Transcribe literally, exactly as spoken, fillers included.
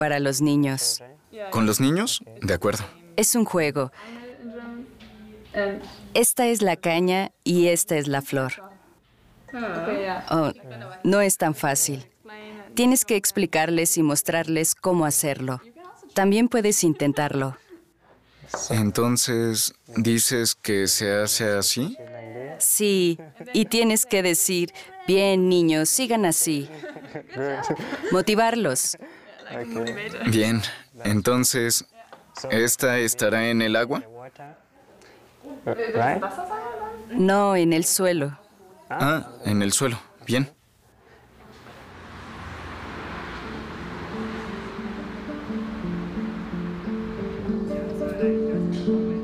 para los niños. ¿Con los niños? De acuerdo. Es un juego. Esta es la caña y esta es la flor. Oh, no es tan fácil. Tienes que explicarles y mostrarles cómo hacerlo. También puedes intentarlo. Entonces, ¿dices que se hace así? Sí, y tienes que decir, bien, niños, sigan así. Motivarlos. Bien, entonces, ¿esta estará en el agua? No en el suelo. Ah, en el suelo. Bien.